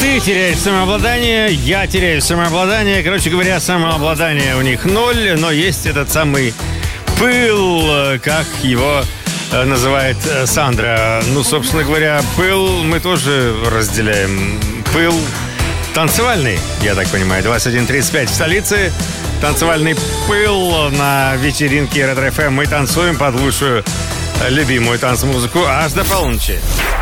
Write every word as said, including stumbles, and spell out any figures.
Ты теряешь самообладание, я теряю самообладание. Короче говоря, самообладание у них ноль, но есть этот самый пыл, как его называет Сандра. Ну, собственно говоря, пыл мы тоже разделяем. Пыл танцевальный, я так понимаю. двадцать один тридцать пять в столице. Танцевальный пыл на вечеринке Ретро эф эм. Мы танцуем под лучшую любимую танцмузыку аж до полуночи.